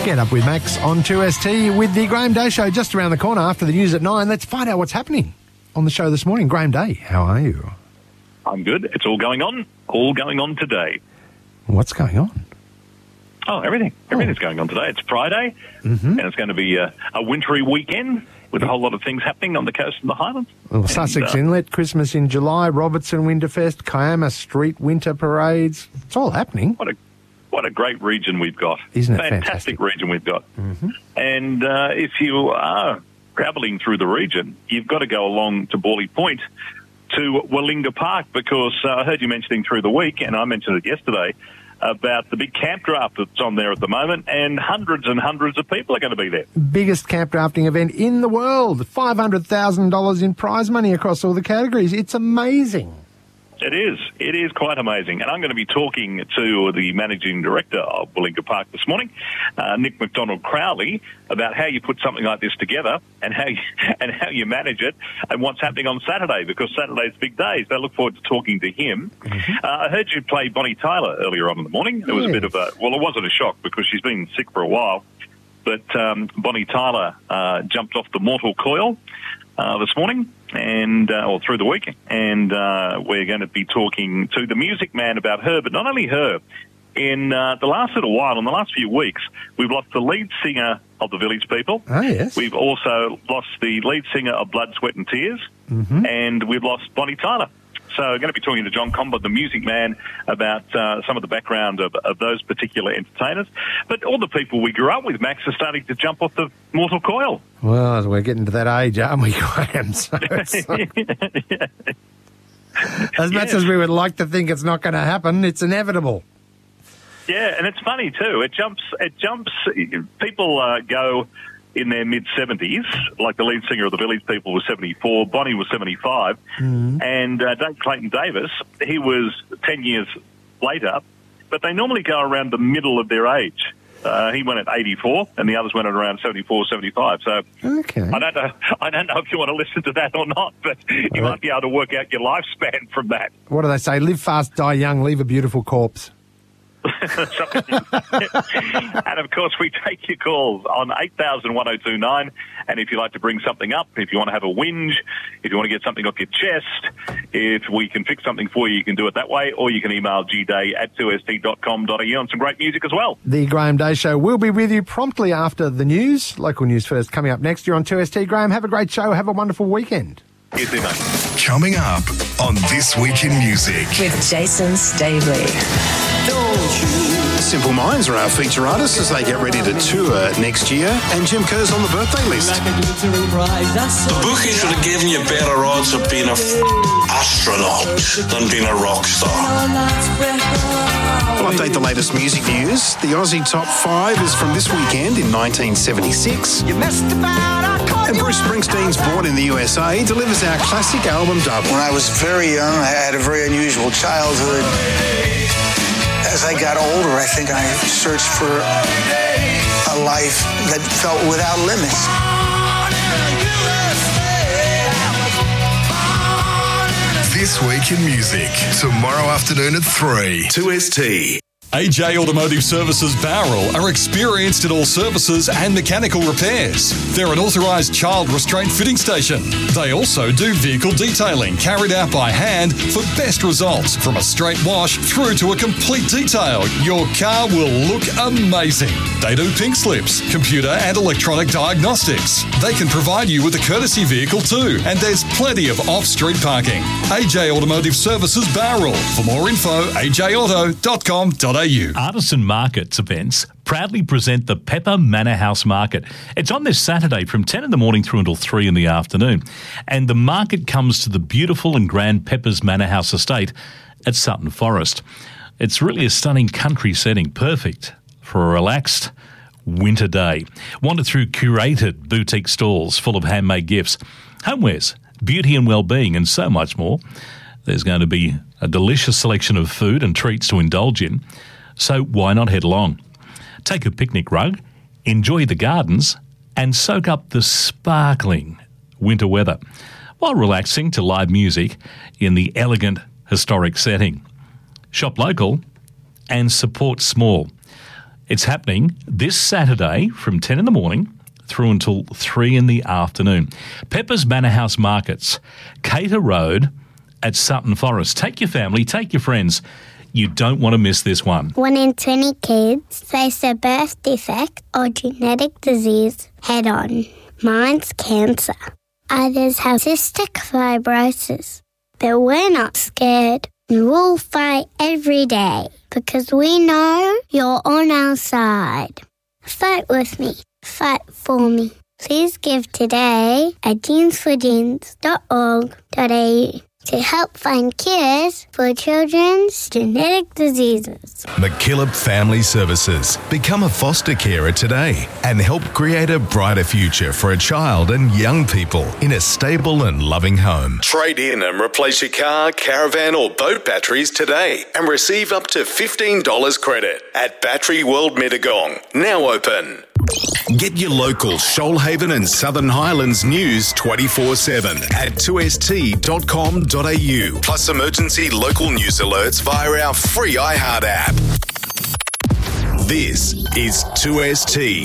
Get Up with Max on 2ST with the Graham Day Show just around the corner after the news at 9. Let's find out what's happening on the show this morning. Graham Day, how are you? I'm good. It's all going on today. What's going on? Oh, everything. Everything's going on today. It's Friday, and it's going to be a wintry weekend with a whole lot of things happening on the coast and the Highlands. Well, Sussex Inlet, Christmas in July, Robertson Winterfest, Kiama Street Winter Parades. It's all happening. What a great region we've got. Isn't it fantastic region we've got. Mm-hmm. And if you are travelling through the region, you've got to go along to Borley Point to Willinga Park, because I heard you mentioning through the week, and I mentioned it yesterday, about the big camp draft that's on there at the moment, and hundreds of people are going to be there. Biggest camp drafting event in the world. $500,000 in prize money across all the categories. It's amazing. It is quite amazing. And I'm going to be talking to the managing director of Willinga Park this morning, Nick McDonald-Crowley, about how you put something like this together and how you manage it and what's happening on Saturday, because Saturday's a big day. So I look forward to talking to him. Mm-hmm. I heard you play Bonnie Tyler earlier on in the morning. It was a bit of it wasn't a shock because she's been sick for a while. But Bonnie Tyler jumped off the mortal coil this morning or through the week, and we're going to be talking to the Music Man about her, but not only her. In the last little while, in the last few weeks, we've lost the lead singer of the Village People. Oh, yes. We've also lost the lead singer of Blood, Sweat and Tears, and we've lost Bonnie Tyler. So I'm going to be talking to John Comber, the Music Man, about some of the background of those particular entertainers. But all the people we grew up with, Max, are starting to jump off the mortal coil. Well, we're getting to that age, aren't we, Graham? So as much as we would like to think it's not going to happen, it's inevitable. Yeah, and it's funny too. It jumps. People go in their mid-70s, like the lead singer of the Village People was 74, Bonnie was 75, and Doug Clayton Davis, he was 10 years later, but they normally go around the middle of their age. He went at 84, and the others went at around 74, 75. So okay. I don't know if you want to listen to that or not, but you might be able to work out your lifespan from that. What do they say? Live fast, die young, leave a beautiful corpse. And of course we take your calls on 8000-1029, and if you like to bring something up, if you want to have a whinge, if you want to get something off your chest, if we can fix something for you, you can do it that way, or you can email gday@2st.com.au on some great music as well. The Graham Day Show will be with you promptly after the news. Local news first coming up next. You're on 2ST. Graham, have a great show. Have a wonderful weekend. You too, mate. Coming up on This Week in Music with Jason Staveley. Simple Minds are our feature artists as they get ready to tour next year, and Jim Kerr's on the birthday list. The bookie should have given you better odds of being an astronaut than being a rock star. We'll update the latest music news. The Aussie Top 5 is from this weekend in 1976. And Bruce Springsteen's Born in the USA delivers our classic album dub. When I was very young, I had a very unusual childhood. As I got older, I think I searched for a life that felt without limits. This Week in Music, tomorrow afternoon at 3. 2ST. AJ Automotive Services Bowral are experienced in all services and mechanical repairs. They're an authorised child restraint fitting station. They also do vehicle detailing carried out by hand for best results, from a straight wash through to a complete detail. Your car will look amazing. They do pink slips, computer and electronic diagnostics. They can provide you with a courtesy vehicle too, and there's plenty of off-street parking. AJ Automotive Services Bowral. For more info, ajauto.com.au. Artisan Markets events proudly present the Pepper Manor House Market. It's on this Saturday from 10 in the morning through until 3 in the afternoon. And the market comes to the beautiful and grand Pepper's Manor House estate at Sutton Forest. It's really a stunning country setting, perfect for a relaxed winter day. Wander through curated boutique stalls full of handmade gifts, homewares, beauty and well-being, and so much more. There's going to be a delicious selection of food and treats to indulge in, so why not head along? Take a picnic rug, enjoy the gardens, and soak up the sparkling winter weather while relaxing to live music in the elegant, historic setting. Shop local and support small. It's happening this Saturday from 10 in the morning through until 3 in the afternoon. Pepper's Manor House Markets, Cater Road at Sutton Forest. Take your family, take your friends. You don't want to miss this one. 1 in 20 kids face a birth defect or genetic disease head-on. Mine's cancer. Others have cystic fibrosis. But we're not scared. We'll fight every day because we know you're on our side. Fight with me. Fight for me. Please give today at jeansforjeans.org.au to help find cures for children's genetic diseases. McKillop Family Services. Become a foster carer today and help create a brighter future for a child and young people in a stable and loving home. Trade in and replace your car, caravan or boat batteries today and receive up to $15 credit at Battery World Mittagong. Now open. Get your local Shoalhaven and Southern Highlands news 24/7 at 2st.com.au. Plus emergency local news alerts via our free iHeart app. This is 2ST.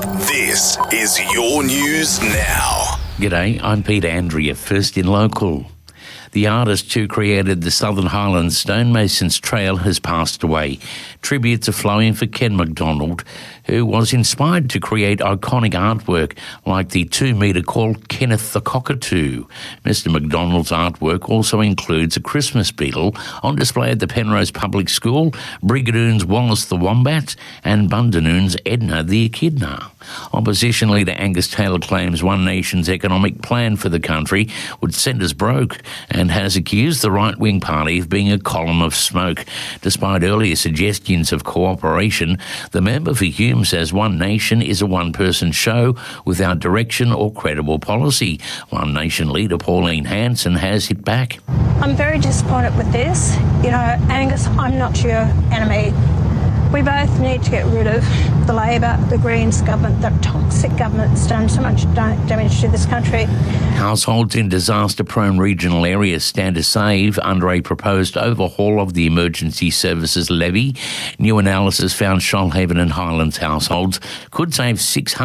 This is your news now. G'day, I'm Peter Andrea, first in local. The artist who created the Southern Highlands Stonemasons Trail has passed away. Tributes are flowing for Ken McDonald, who was inspired to create iconic artwork like the 2-metre called Kenneth the Cockatoo. Mr. McDonald's artwork also includes a Christmas beetle on display at the Penrose Public School, Brigadoon's Wallace the Wombat and Bundanoon's Edna the Echidna. Opposition leader Angus Taylor claims One Nation's economic plan for the country would send us broke and has accused the right-wing party of being a column of smoke. Despite earlier suggestions of cooperation, the member for Hume says One Nation is a one-person show without direction or credible policy. One Nation leader Pauline Hanson has hit back. I'm very disappointed with this. You know, Angus, I'm not your enemy. We both need to get rid of the Labor, the Greens government, the toxic government that's done so much damage to this country. Households in disaster-prone regional areas stand to save under a proposed overhaul of the Emergency Services Levy. New analysis found Shoalhaven and Highlands households could save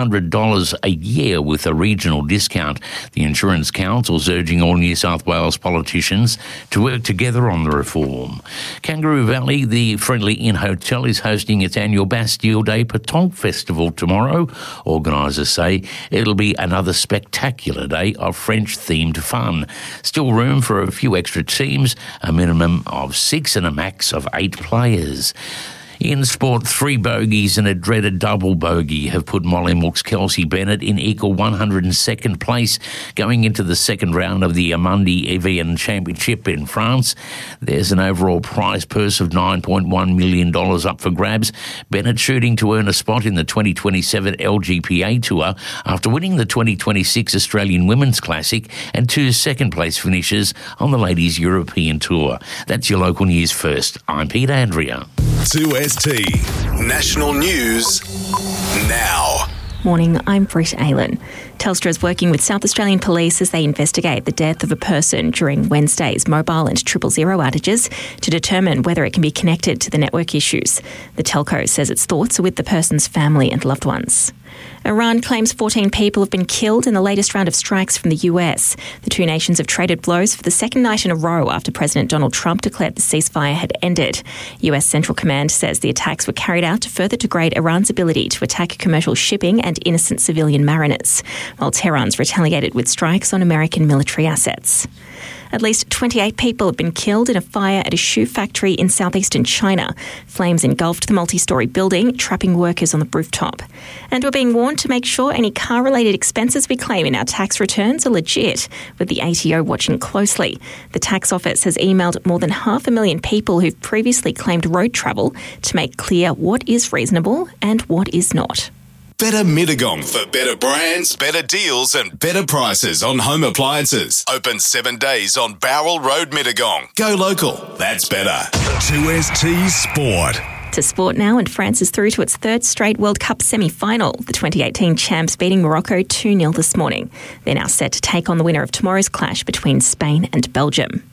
$600 a year with a regional discount. The Insurance Council's urging all New South Wales politicians to work together on the reform. Kangaroo Valley, the Friendly Inn Hotel, is hosting its annual Bastille Day Petanque Festival tomorrow. Organisers say it'll be another spectacular day of French-themed fun. Still room for a few extra teams, a minimum of 6 and a max of 8 players. In sport, 3 bogeys and a dreaded double bogey have put Mollymook's Kelsey Bennett in equal 102nd place going into the second round of the Amundi Evian Championship in France. There's an overall prize purse of $9.1 million up for grabs. Bennett shooting to earn a spot in the 2027 LGPA Tour after winning the 2026 Australian Women's Classic and 2 second-place finishes on the Ladies European Tour. That's your local news first. I'm Peter Andrea. 2ST National News Now. Morning, I'm Britt Aylan. Telstra is working with South Australian Police as they investigate the death of a person during Wednesday's mobile and 000 outages to determine whether it can be connected to the network issues. The telco says its thoughts are with the person's family and loved ones. Iran claims 14 people have been killed in the latest round of strikes from the US. The two nations have traded blows for the second night in a row after President Donald Trump declared the ceasefire had ended. US Central Command says the attacks were carried out to further degrade Iran's ability to attack commercial shipping and innocent civilian mariners, while Tehran's retaliated with strikes on American military assets. At least 28 people have been killed in a fire at a shoe factory in southeastern China. Flames engulfed the multi-storey building, trapping workers on the rooftop. And we're being warned to make sure any car-related expenses we claim in our tax returns are legit, with the ATO watching closely. The tax office has emailed more than 500,000 people who've previously claimed road travel to make clear what is reasonable and what is not. Better Mittagong for better brands, better deals and better prices on home appliances. Open 7 days on Bowral Road, Mittagong. Go local. That's better. 2ST Sport. To sport now, and France is through to its third straight World Cup semi-final. The 2018 champs beating Morocco 2-0 this morning. They're now set to take on the winner of tomorrow's clash between Spain and Belgium.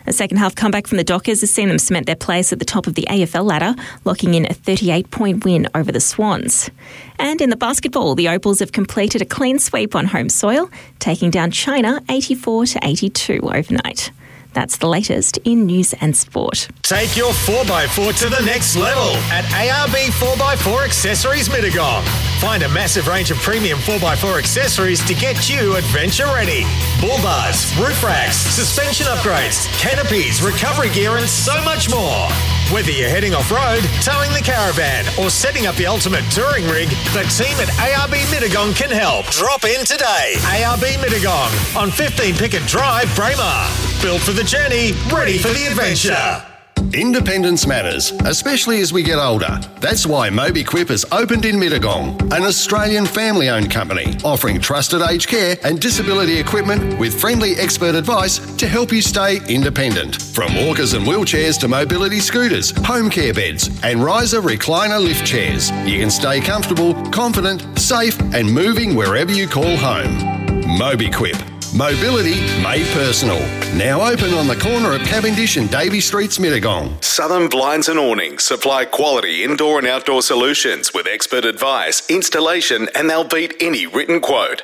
A second-half comeback from the Dockers has seen them cement their place at the top of the AFL ladder, locking in a 38-point win over the Swans. And in the basketball, the Opals have completed a clean sweep on home soil, taking down China 84-82 overnight. That's the latest in news and sport. Take your 4x4 to the next level at ARB 4x4 Accessories Mittagong. Find a massive range of premium 4x4 accessories to get you adventure ready. Bull bars, roof racks, suspension upgrades, canopies, recovery gear and so much more. Whether you're heading off-road, towing the caravan or setting up the ultimate touring rig, the team at ARB Mittagong can help. Drop in today. ARB Mittagong on 15 Pickett Drive, Braemar. Built for the journey, ready for the adventure. Independence matters, especially as we get older. That's why MobiQuip has opened in Mittagong, an Australian family-owned company offering trusted aged care and disability equipment with friendly expert advice to help you stay independent. From walkers and wheelchairs to mobility scooters, home care beds and riser recliner lift chairs, you can stay comfortable, confident, safe and moving wherever you call home. MobiQuip. Mobility made personal. Now open on the corner of Cavendish and Davey Streets, Mittagong. Southern Blinds and Awnings supply quality indoor and outdoor solutions with expert advice, installation, and they'll beat any written quote.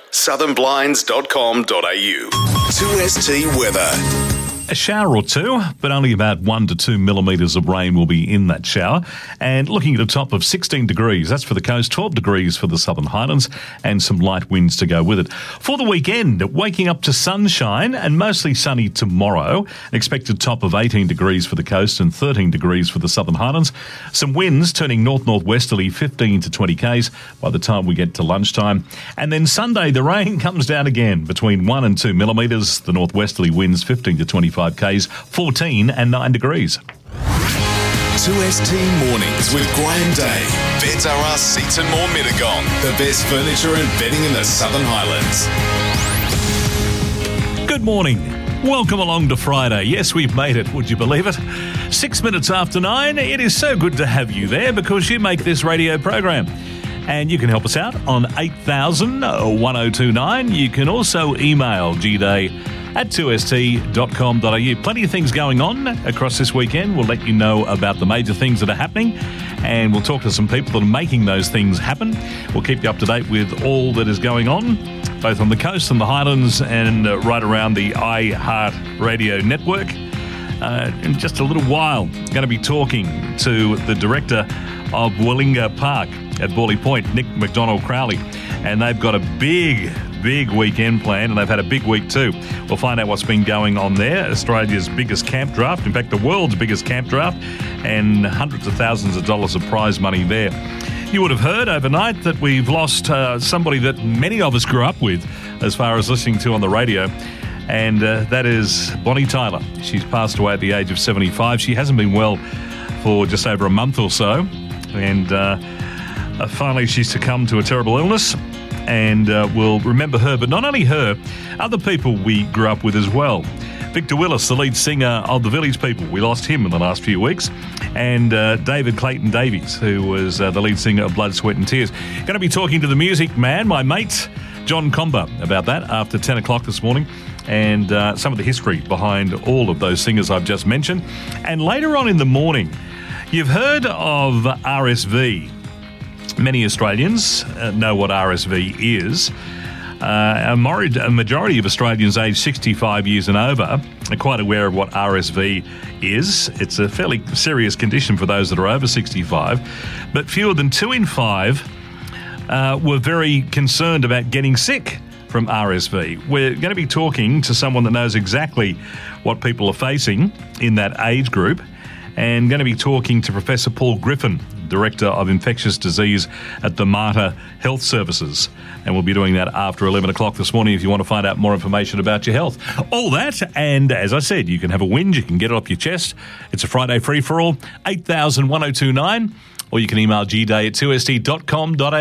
southernblinds.com.au. 2ST weather. A shower or two, but only about 1 to 2 millimetres of rain will be in that shower. And looking at a top of 16 degrees, that's for the coast, 12 degrees for the Southern Highlands, and some light winds to go with it. For the weekend, waking up to sunshine and mostly sunny tomorrow. An expected top of 18 degrees for the coast and 13 degrees for the Southern Highlands. Some winds turning north-northwesterly, 15 to 20 k's by the time we get to lunchtime. And then Sunday, the rain comes down again between 1 and 2 millimetres. The northwesterly winds 15 to 25 k's, 14 and 9 degrees. 2ST Mornings with Graham Day. Beds R Us Seats and More Mittagong. The best furniture and bedding in the Southern Highlands. Good morning. Welcome along to Friday. Yes, we've made it. Would you believe it? 6 minutes after 9. It is so good to have you there because you make this radio program. And you can help us out on 8000 1029. You can also email gday@2st.com.au. Plenty of things going on across this weekend. We'll let you know about the major things that are happening, and we'll talk to some people that are making those things happen. We'll keep you up to date with all that is going on, both on the coast and the Highlands and right around the iHeart Radio network. In just a little while, going to be talking to the director of Willinga Park at Borley Point, Nick McDonald-Crowley, and they've got a big weekend plan, and they've had a big week too. We'll find out what's been going on there. Australia's biggest camp draft, in fact the world's biggest camp draft, and hundreds of thousands of dollars of prize money there. You would have heard overnight that we've lost somebody that many of us grew up with as far as listening to on the radio, and that is Bonnie Tyler. She's passed away at the age of 75. She hasn't been well for just over a month or so, and finally she's succumbed to a terrible illness. And we'll remember her, but not only her, other people we grew up with as well. Victor Willis, the lead singer of the Village People, we lost him in the last few weeks. And David Clayton Davies, who was the lead singer of Blood, Sweat and Tears. Going to be talking to the music man, my mate, John Comber, about that after 10 o'clock this morning. And some of the history behind all of those singers I've just mentioned. And later on in the morning, you've heard of RSV. Many Australians know what RSV is. A majority of Australians aged 65 years and over are quite aware of what RSV is. It's a fairly serious condition for those that are over 65, but fewer than 2 in 5 were very concerned about getting sick from RSV. We're going to be talking to someone that knows exactly what people are facing in that age group, and going to be talking to Professor Paul Griffin, Director of Infectious Disease at the Mater Health Services. And we'll be doing that after 11 o'clock this morning if you want to find out more information about your health. All that, and as I said, you can have a whinge, you can get it off your chest. It's a Friday free-for-all, 8000 1029, or you can email gday@2st.com.au.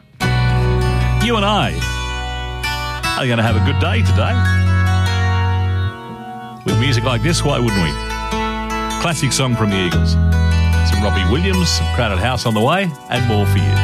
You and I are going to have a good day today. With music like this, why wouldn't we? Classic song from the Eagles. Some Robbie Williams, some Crowded House on the way, and more for you.